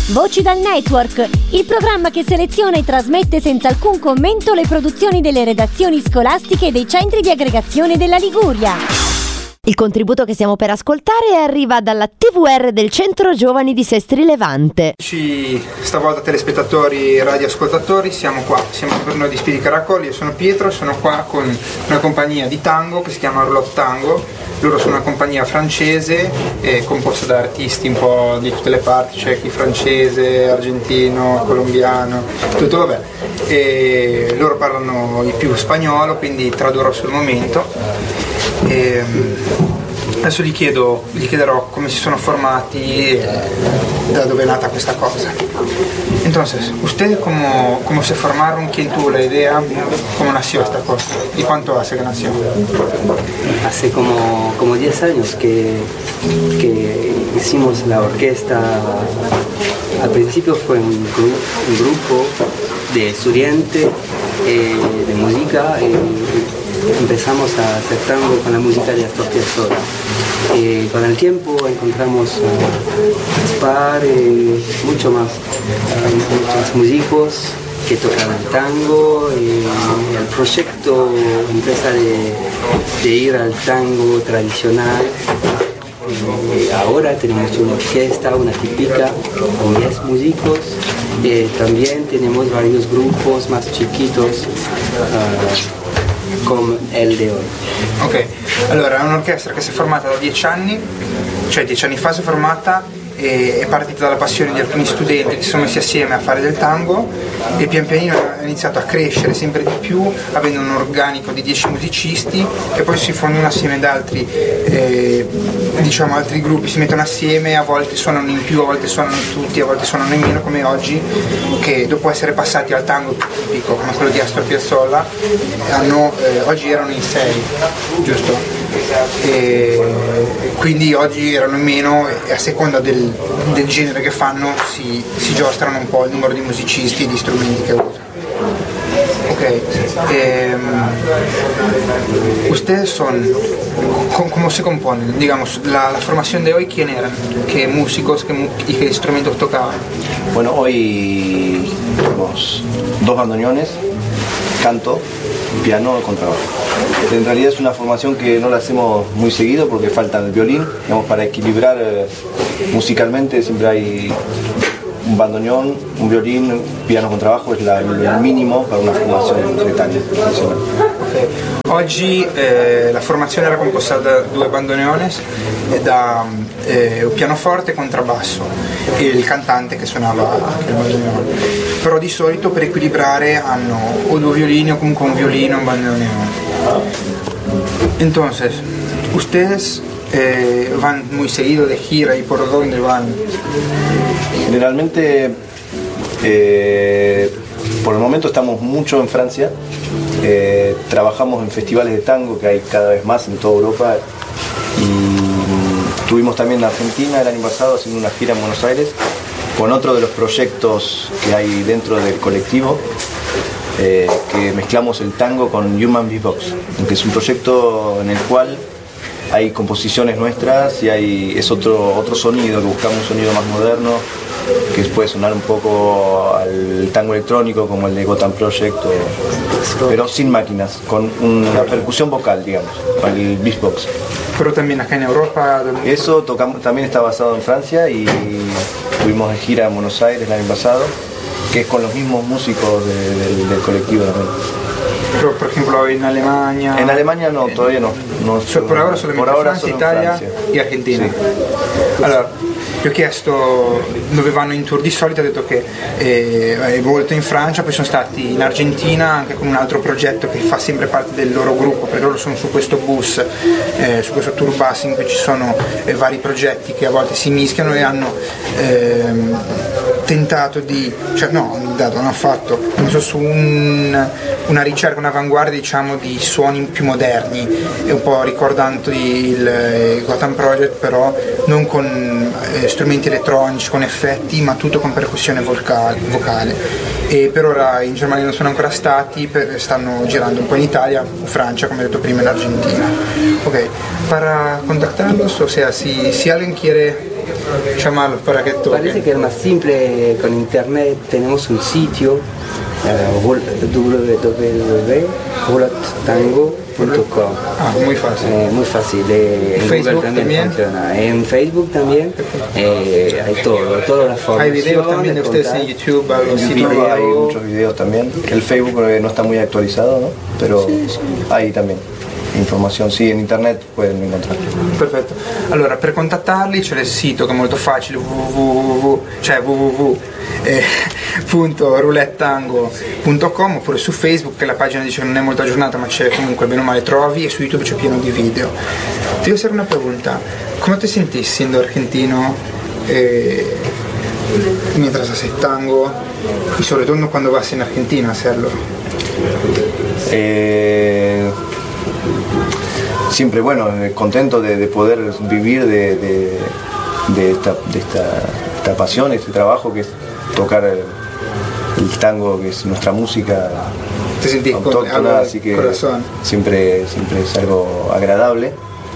Voci dal Network, il programma che seleziona e trasmette senza alcun commento le produzioni delle redazioni scolastiche dei centri di aggregazione della Liguria. Il contributo che stiamo per ascoltare arriva dalla TVR del Centro Giovani di Sestri Levante. Stavolta telespettatori e radioascoltatori, siamo per noi di Spiriti Caracol. Io sono Pietro, sono qua con una compagnia di tango che si chiama Roulotte Tango. Loro sono una compagnia francese composta da artisti un po' di tutte le parti, cioè chi francese, argentino, colombiano, tutto vabbè. E loro parlano di più spagnolo, quindi tradurrò sul momento. Adesso gli chiederò come si sono formati e da dove è nata questa cosa. Entonces, ¿ustedes cómo se formaron? ¿Quién tuvo la idea? ¿Cómo nació esta cosa? ¿Y cuánto hace que nació? Hace como 10 años que hicimos la orquesta. Al principio fue un grupo de estudiantes de música. Empezamos a hacer tango con la música de Astor Piazzolla. Con el tiempo encontramos a Gaspar, muchos más músicos que tocaban tango. El proyecto empieza de ir al tango tradicional. Ahora tenemos una orquesta, una típica, con 10 músicos. También tenemos varios grupos más chiquitos. Come il de oggi. Ok, allora è un'orchestra che si è formata da 10 anni, cioè 10 anni fa si è formata e è partita dalla passione di alcuni studenti che si sono messi assieme a fare del tango e pian pianino ha iniziato a crescere sempre di più, avendo un organico di 10 musicisti e poi si fondono assieme da altri gruppi, si mettono assieme, a volte suonano in più, a volte suonano tutti, a volte suonano in meno, come oggi, che dopo essere passati al tango tipico come quello di Astor Piazzolla oggi erano in 6, giusto? E quindi oggi erano in meno e a seconda del genere che fanno si giostrano un po' il numero di musicisti e di strumenti che usano. Ok, ustedes son, ¿cómo se componen? Digamos, la formación de hoy, ¿quién eran? ¿Qué músicos y qué instrumentos tocaban? Bueno, hoy tenemos 2 bandoneones, canto, piano, contrabajo. En realidad es una formación que no la hacemos muy seguido porque falta el violín, digamos, para equilibrar musicalmente siempre hay un bandoneón, un violín, piano con trabajo, es el mínimo para una formazione britannica. Okay. Oggi la formazione era composta da 2 bandoneones e da un pianoforte e contrabbasso e il cantante che suonava anche il bandoneone. Però di solito per equilibrare hanno o 2 violini o comunque un violino e un bandoneone. Entonces, ustedes van muy seguido de gira y por dónde van? Generalmente, por el momento estamos mucho en Francia, trabajamos en festivales de tango que hay cada vez más en toda Europa y estuvimos también en Argentina el año pasado haciendo una gira en Buenos Aires con otro de los proyectos que hay dentro del colectivo, que mezclamos el tango con Human Beatbox, que es un proyecto en el cual hay composiciones nuestras y es otro sonido, que buscamos un sonido más moderno, que puede sonar un poco al tango electrónico como el de Gotham Project, pero sin máquinas, con una percusión vocal, digamos, el beatbox. Pero también acá en Europa. Eso también está basado en Francia y fuimos de gira en Buenos Aires el año pasado, que es con los mismos músicos del colectivo también. Pero por ejemplo en Alemania. En Alemania no, todavía no. Por ahora solamente Francia, Italia e Argentina. Sì. Allora, gli ho chiesto dove vanno in tour di solito, ha detto che è molto in Francia, poi sono stati in Argentina anche con un altro progetto che fa sempre parte del loro gruppo, perché loro sono su questo bus, su questo tour bus in cui ci sono vari progetti che a volte si mischiano e hanno tentato di, hanno fatto su una ricerca, un'avanguardia diciamo di suoni più moderni, e un po' ricordando il Gotham Project, però non con strumenti elettronici, con effetti, ma tutto con percussione vocale. E per ora in Germania non sono ancora stati, stanno girando un po' in Italia, in Francia, come detto prima, in Argentina. Ok, para contactarlos, o sea, si alguien quiere chamarlo para que toque. Parece que es más simple con internet. Tenemos un sitio www.rulattango.com. Muy fácil. Muy fácil. En Facebook Google también funciona. En Facebook también hay todas las formas. Hay videos también de ustedes en YouTube, algo En así. YouTube hay muchos videos también. El Facebook no está muy actualizado, ¿no? Pero hay también informazione, sì, in internet pueden encontrar. Perfetto. Allora, per contattarli c'è il sito che è molto facile, www.roulettango.com, oppure su Facebook, che la pagina dice che non è molto aggiornata, ma c'è comunque bene o male trovi, e su YouTube c'è pieno di video. Ti devo fare una pregunta: come ti senti essendo argentino mientras haces tango y sobre todo cuando vas en Argentina a hacerlo? Siempre, bueno, contento de poder vivir de esta pasión, este trabajo que es tocar el tango, que es nuestra música autóctona, así que corazón. Siempre es algo agradable.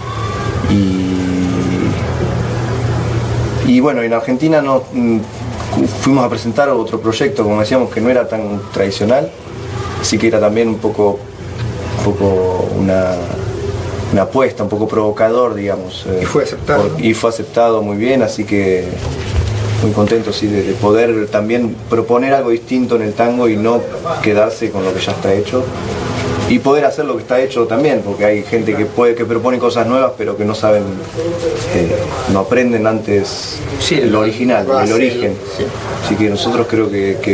Y bueno, en Argentina fuimos a presentar otro proyecto, como decíamos, que no era tan tradicional, así que era también un poco una apuesta, un poco provocador, digamos. Y fue aceptado. Y fue aceptado muy bien, así que muy contento, sí, de poder también proponer algo distinto en el tango y no quedarse con lo que ya está hecho. Y poder hacer lo que está hecho también, porque hay gente que propone cosas nuevas, pero que no saben, no aprenden antes el original, el origen. Sí. Así que nosotros creo que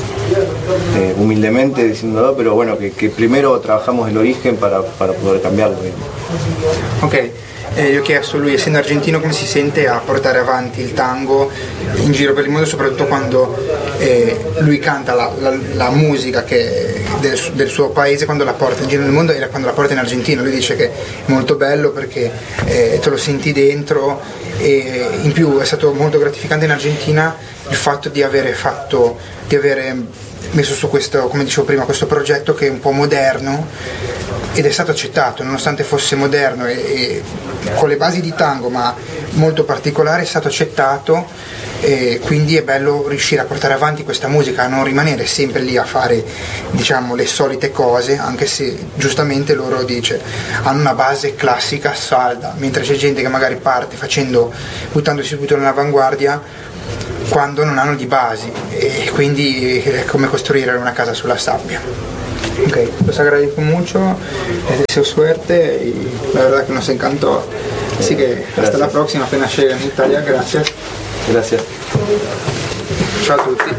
humildemente diciéndolo, pero bueno, que primero trabajamos el origen para poder cambiarlo. Ok, io ho chiesto a lui, essendo argentino, come si sente a portare avanti il tango in giro per il mondo, soprattutto quando lui canta la musica del suo paese, quando la porta in giro nel mondo e quando la porta in Argentina. Lui dice che è molto bello perché te lo senti dentro, e in più è stato molto gratificante in Argentina il fatto di avere messo su questo, come dicevo prima, questo progetto che è un po' moderno, ed è stato accettato, nonostante fosse moderno e con le basi di tango, ma molto particolare, è stato accettato, e quindi è bello riuscire a portare avanti questa musica, a non rimanere sempre lì a fare, diciamo, le solite cose, anche se giustamente loro hanno una base classica salda, mentre c'è gente che magari parte buttandosi subito nell'avanguardia quando non hanno di basi, e quindi è come costruire una casa sulla sabbia. Ok, los agradezco mucho, les deseo suerte y la verdad que nos encantó. Así que hasta la próxima, apenas lleguen in Italia. Gracias. Gracias. Ciao a tutti.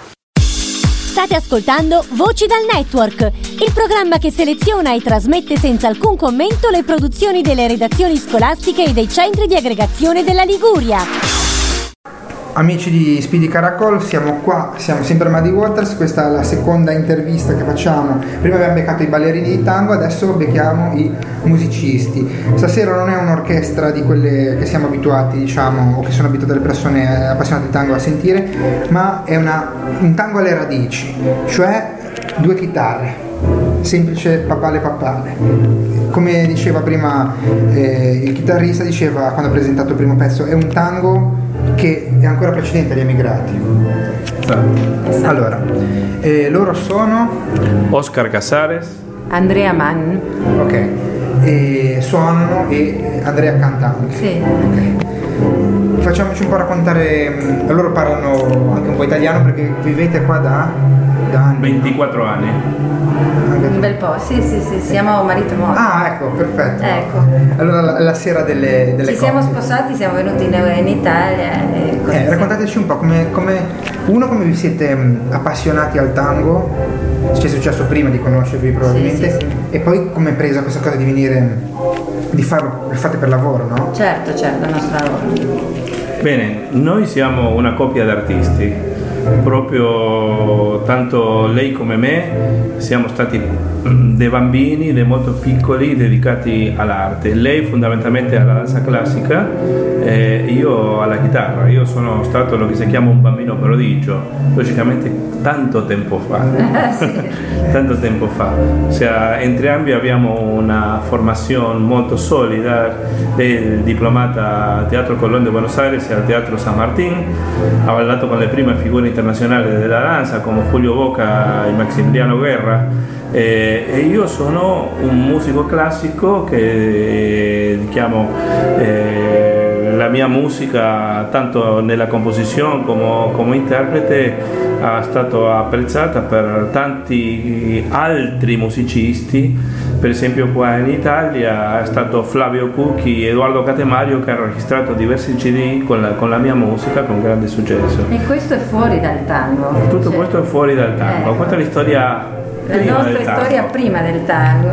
State ascoltando Voci dal Network, il programma che seleziona e trasmette senza alcun commento le produzioni delle redazioni scolastiche e dei centri di aggregazione della Liguria. Amici di Speedy Caracol, siamo qua, siamo sempre a Muddy Waters, questa è la seconda intervista che facciamo. Prima abbiamo beccato i ballerini di tango, adesso becchiamo i musicisti. Stasera non è un'orchestra di quelle che siamo abituati, diciamo, o che sono abituate le persone appassionate di tango a sentire, ma è un tango alle radici, cioè 2 chitarre, semplice papale. Come diceva prima il chitarrista, diceva quando ha presentato il primo pezzo, è un tango che è ancora precedente agli emigrati. Allora, loro sono Oscar Casares, Andrea Mann. Ok, suonano e Andrea canta anche. Sì. Ok. Facciamoci un po' raccontare, loro parlano anche un po' italiano perché vivete qua da anni. 24 anni. Un bel po', sì, siamo marito e moglie. Ah, ecco, perfetto. Ecco. Allora la sera delle Ci siamo sposati, siamo venuti in Italia. Raccontateci un po' come vi siete appassionati al tango, ci è successo prima di conoscervi probabilmente, sì. E poi come è presa questa cosa di farlo, lo fate per lavoro, no? Certo, il nostro lavoro. Bene, noi siamo una coppia di artisti, proprio tanto lei come me siamo stati dei bambini, dei molto piccoli, dedicati all'arte. Lei fondamentalmente alla danza classica, io alla chitarra. Io sono stato lo che si chiama un bambino prodigio, logicamente tanto tempo fa. Tanto tempo fa. Entrambi abbiamo una formazione molto solida. Lei è diplomata al Teatro Colón de Buenos Aires e al Teatro San Martín, ha ballato con le prime figure internazionali della danza come Julio Boca e Maximiliano Guerra, e io sono un musico classico che la mia musica, tanto nella composizione come interprete, è stata apprezzata per tanti altri musicisti. Per esempio qua in Italia è stato Flavio Cucchi e Edoardo Catemario che hanno registrato diversi CD con la mia musica con grande successo. E questo è fuori dal tango. Tutto questo è fuori dal tango. Questa è la storia prima del tango.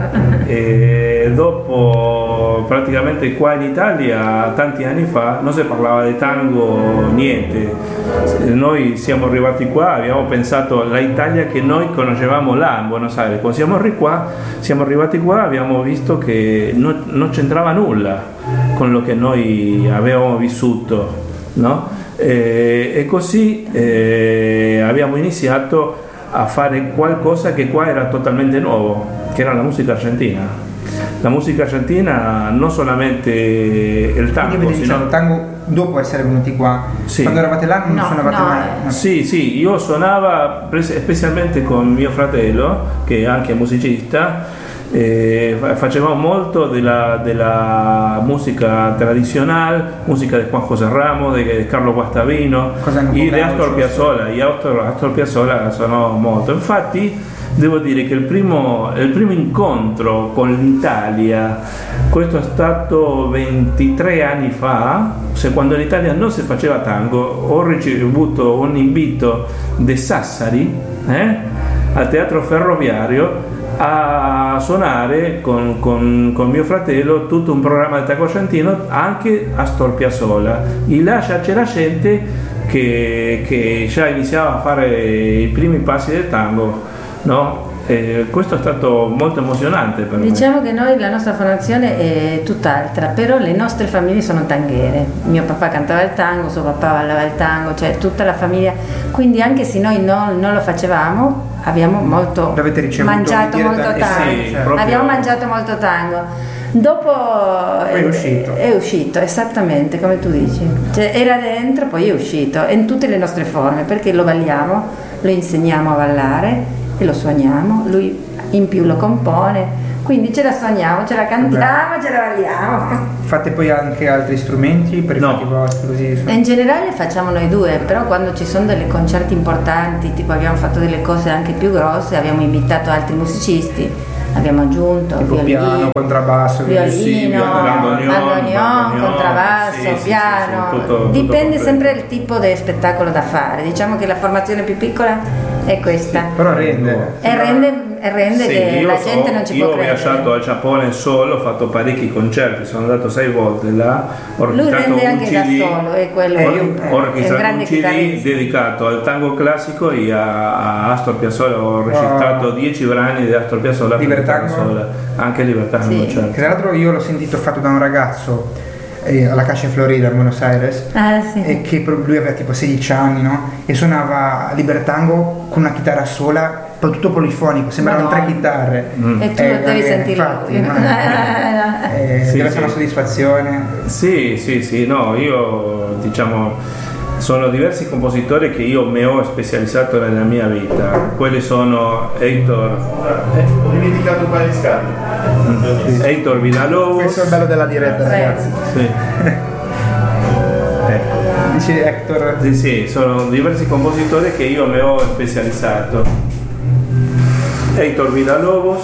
E dopo, praticamente qua in Italia, tanti anni fa, non si parlava di tango, niente. Noi siamo arrivati qua, abbiamo pensato all'Italia che noi conoscevamo là in Buenos Aires. Quando siamo arrivati qua, abbiamo visto che non c'entrava nulla con lo che noi avevamo vissuto, no? E così abbiamo iniziato a fare qualcosa che qua era totalmente nuovo, che era la musica argentina. La musica argentina, non solamente il tango. Quindi avete iniziato il tango dopo essere venuti qua? Sì. Quando eravate là non suonavate mai? No. Sì, io suonava specialmente con mio fratello, che è anche musicista. Facevamo molto della musica tradizionale, musica di Juan José Ramos, di Carlo Guastavino e di Astor Piazzolla. Astor Piazzolla suonò molto. Infatti devo dire che il primo incontro con l'Italia, questo è stato 23 anni fa, quando in Italia non si faceva tango. Ho ricevuto un invito di Sassari al Teatro Ferroviario a suonare con mio fratello tutto un programma di tango argentino, anche Astor Piazzolla, e là c'era gente che già iniziava a fare i primi passi del tango, no? Questo è stato molto emozionante per me. Diciamo che noi, la nostra formazione è tutt'altra, però le nostre famiglie sono tanghere. Mio papà cantava il tango, suo papà ballava il tango, cioè tutta la famiglia, quindi anche se noi non lo facevamo, abbiamo mangiato molto tango. Sì, abbiamo mangiato molto tango. Dopo è uscito esattamente come tu dici, cioè, era dentro, poi è uscito in tutte le nostre forme, perché lo balliamo, lo insegniamo a ballare e lo suoniamo, lui in più lo compone, quindi ce la suoniamo, ce la cantiamo, ce la balliamo. Fate poi anche altri strumenti per i fatti vostri? Così? In generale facciamo noi due, però quando ci sono delle concerti importanti, tipo abbiamo fatto delle cose anche più grosse, abbiamo invitato altri musicisti, abbiamo aggiunto piano, contrabbasso, violino, bandoneon, contrabbasso, piano, tutto dipende sempre dal tipo di spettacolo da fare. Diciamo che la formazione più piccola è questa, però rende che la gente non ci può credere. Io ho viaggiato al Giappone solo, ho fatto parecchi concerti, sono andato 6 volte là, ho registrato lui rende anche CD, da solo, è quello, ho registrato un CD dedicato al tango classico e a Astor Piazzolla. Ho registrato 10 brani di Astor Piazzolla, anche Libertango, sì. certo. Tra l'altro io l'ho sentito fatto da un ragazzo alla Caixa in Florida, a Buenos Aires, sì. E che lui aveva tipo 16 anni, no? E suonava Libertango con una chitarra sola, poi tutto polifonico, sembravano 3 chitarre. E tu lo devi sentire. Infatti, deve essere una soddisfazione. Sì, no, io sono diversi compositori che io mi ho specializzato nella mia vita. Quelli sono Heitor. Ho dimenticato qua gli scarpe. Heitor Villalobos. Questo è il bello della diretta, ragazzi. Sì. Dice Hector. Sì, sono diversi compositori che io mi ho specializzato. Heitor Villalobos,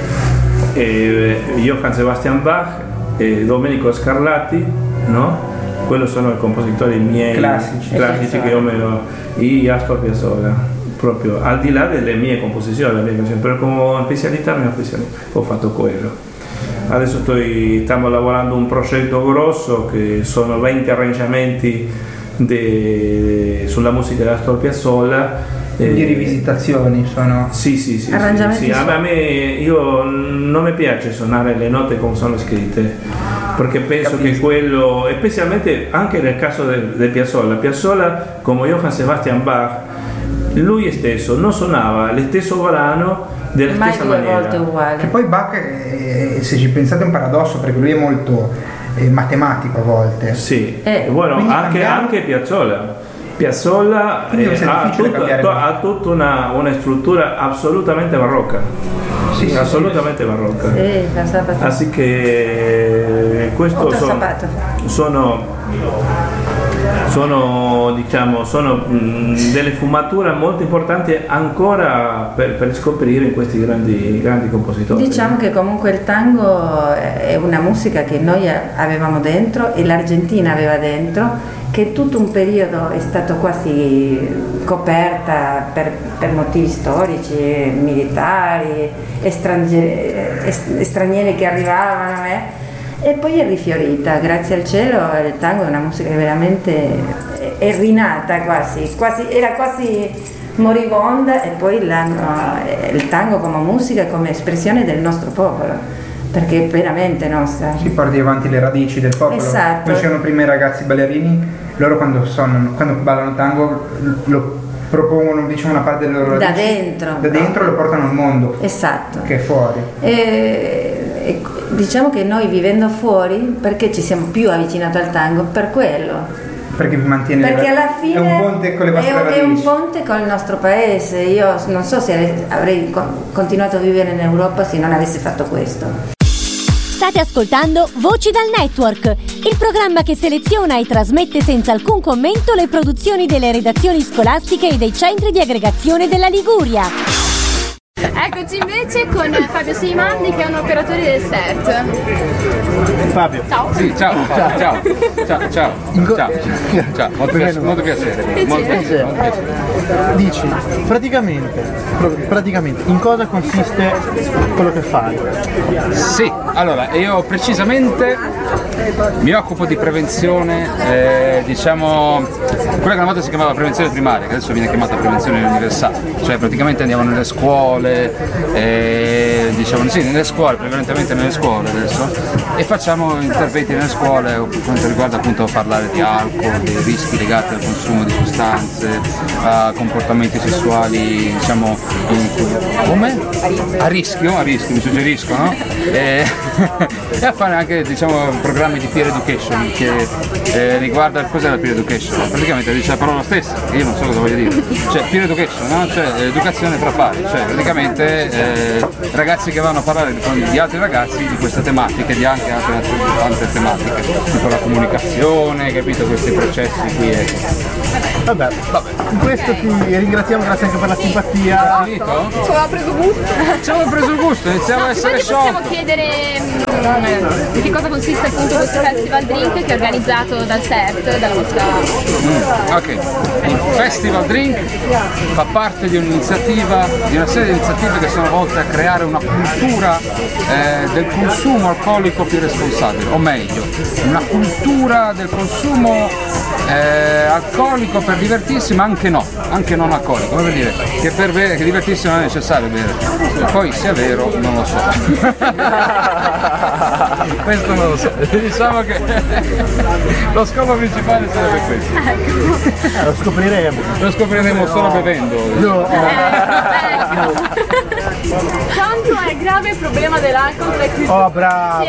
Johann Sebastian Bach, Domenico Scarlatti, no? Quelli sono i compositori miei classici che io mi ho, e Astor Piazzolla, proprio al di là delle mie composizioni, però come specialità ho fatto quello. Adesso stiamo lavorando un progetto grosso che sono 20 arrangiamenti sulla musica di Astor Piazzolla. Di rivisitazioni sono Sì. Arrangiamenti A me io non mi piace suonare le note come sono scritte, perché penso che quello, specialmente anche nel caso del Piazzolla, come Johann Sebastian Bach, lui stesso non suonava lo stesso brano della stessa maniera. Volte uguale. Che poi Bach, se ci pensate, è un paradosso, perché lui è molto matematico a volte. Sì, bueno, anche Piazzolla ha tutta una struttura assolutamente barocca. Sì, assolutamente barocca. Así que questo sono delle sfumature molto importanti ancora per scoprire in questi grandi compositori. Diciamo che comunque il tango è una musica che noi avevamo dentro e l'Argentina aveva dentro, che tutto un periodo è stato quasi coperta per motivi storici, militari, stranieri che arrivavano, e poi è rifiorita, grazie al cielo. Il tango è una musica che veramente è rinata, era quasi moribonda, e poi il tango come musica, come espressione del nostro popolo, perché è veramente nostra. Si porti avanti le radici del popolo. Esatto. Poi c'erano prima i ragazzi ballerini, loro quando ballano tango lo propongono, diciamo, una parte delle loro radici da dentro, lo portano al mondo. Esatto. Che è fuori. Diciamo che noi, vivendo fuori, perché ci siamo più avvicinati al tango? Per quello. Perché vi mantiene, perché alla fine è un ponte con le vostre radici. È un ponte con il nostro paese. Io non so se avrei continuato a vivere in Europa se non avessi fatto questo. State ascoltando Voci dal Network, il programma che seleziona e trasmette senza alcun commento le produzioni delle redazioni scolastiche e dei centri di aggregazione della Liguria. Eccoci invece con Fabio Seimandi, che è un operatore del CERT. Fabio. Ciao. Sì, ciao. Molto piacere. Dici, praticamente in cosa consiste quello che fai? Sì, allora io precisamente mi occupo di prevenzione, diciamo, quella che una volta si chiamava prevenzione primaria, che adesso viene chiamata prevenzione universale, cioè praticamente andiamo nelle scuole, nelle scuole, prevalentemente nelle scuole adesso, e facciamo interventi nelle scuole per quanto riguarda appunto parlare di alcol, dei rischi legati al consumo di sostanze, a comportamenti sessuali, diciamo, a rischio, mi suggerisco, no? E a fare anche, diciamo, programmi di peer education che riguarda cos'è la peer education. Praticamente dice la parola stessa, che io non so cosa voglio dire, cioè peer education, no? Cioè educazione tra pari, cioè praticamente ragazzi che vanno a parlare di altri ragazzi di queste tematiche, di anche altre tematiche, tipo la comunicazione, capito, questi processi qui. Vabbè. In questo ti ringraziamo, grazie anche per la simpatia. Finito? Ci aveva preso gusto. Iniziamo a essere sciolti. Possiamo chiedere di che cosa consiste appunto questo Festival Drink che è organizzato dal CERT, dalla vostra... Ok, il Festival Drink fa parte di una serie di iniziative che sono volte a creare una cultura del consumo alcolico più responsabile, o meglio, una cultura del consumo alcolico per divertirsi, ma anche non alcolico, per dire che divertirsi non è necessario bere, poi sia vero non lo so. Questo non lo so, diciamo che lo scopo principale sarebbe questo. Lo scopriremo solo bevendo. Quanto è grave il problema dell'alcol tra i più? Oh, brava.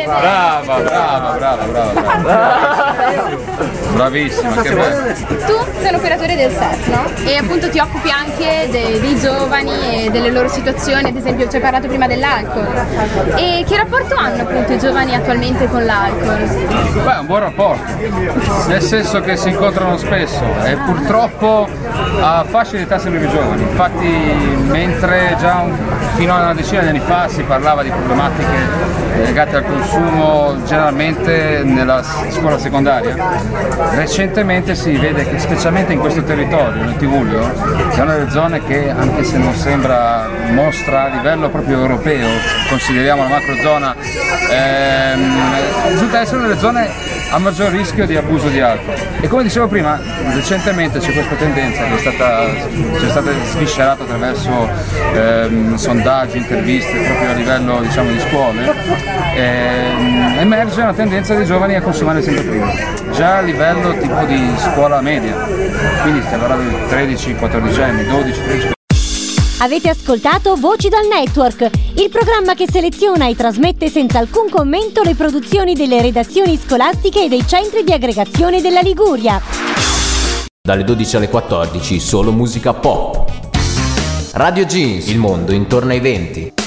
Bravissima, che bello. Tu sei un operatore del CERT, no? E appunto ti occupi anche dei giovani e delle loro situazioni, ad esempio ci hai parlato prima dell'alcol. E che rapporto hanno appunto i giovani attualmente con l'alcol? Beh, un buon rapporto, nel senso che si incontrano spesso e purtroppo a fasce di età sempre più giovani. Infatti mentre già fino a una decina di anni fa si parlava di problematiche legate al consumo generalmente nella scuola secondaria. Recentemente si vede che specialmente in questo territorio, nel Tigullio, che è una delle zone che, anche se non sembra, mostra a livello proprio europeo, consideriamo la macrozona, risulta essere una delle zone a maggior rischio di abuso di alcol. E come dicevo prima, recentemente c'è questa tendenza che è stata sviscerata attraverso sondaggi, interviste proprio a livello, diciamo, di scuole. Emerge una tendenza dei giovani a consumare sempre prima, già a livello tipo di scuola media, quindi stiamo parlando di 13, 14 anni, 12, 13. Avete ascoltato Voci dal Network, il programma che seleziona e trasmette senza alcun commento le produzioni delle redazioni scolastiche e dei centri di aggregazione della Liguria. Dalle 12 alle 14 solo musica pop. Radio Jeans, il mondo intorno ai 20.